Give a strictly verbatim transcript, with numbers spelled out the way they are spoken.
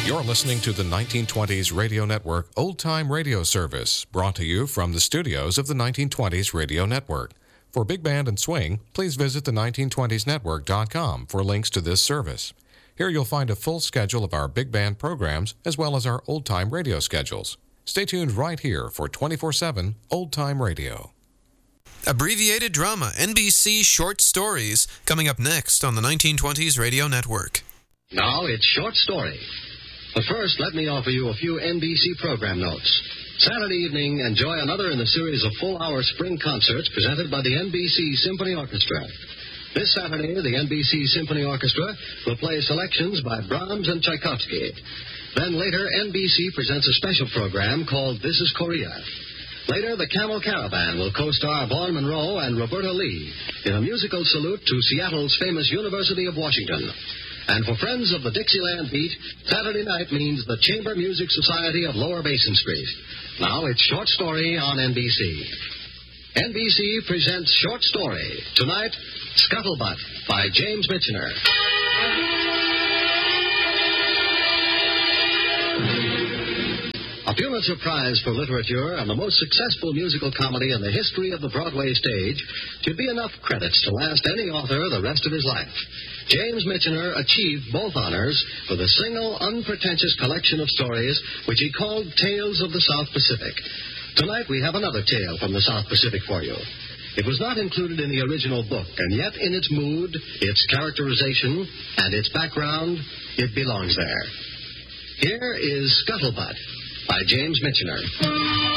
You're listening to the nineteen twenties Radio Network Old Time Radio Service, brought to you from the studios of the nineteen twenties Radio Network. For Big Band and Swing, please visit the nineteen twenties network dot com for links to this service. Here you'll find a full schedule of our big band programs as well as our old-time radio schedules. Stay tuned right here for twenty-four seven Old Time Radio. Abbreviated Drama, N B C Short Stories, coming up next on the nineteen twenties Radio Network. Now it's Short Story. But first, let me offer you a few N B C program notes. Saturday evening, enjoy another in the series of full-hour spring concerts presented by the N B C Symphony Orchestra. This Saturday, the N B C Symphony Orchestra will play selections by Brahms and Tchaikovsky. Then later, N B C presents a special program called This is Korea. Later, the Camel Caravan will co-star Vaughn Monroe and Roberta Lee in a musical salute to Seattle's famous University of Washington. And for friends of the Dixieland beat, Saturday night means the Chamber Music Society of Lower Basin Street. Now it's Short Story on N B C. N B C presents Short Story. Tonight, Scuttlebutt by James Michener. A Pulitzer Prize for Literature and the most successful musical comedy in the history of the Broadway stage should be enough credits to last any author the rest of his life. James Michener achieved both honors with a single, unpretentious collection of stories which he called Tales of the South Pacific. Tonight we have another tale from the South Pacific for you. It was not included in the original book, and yet in its mood, its characterization, and its background, it belongs there. Here is Scuttlebutt by James Michener.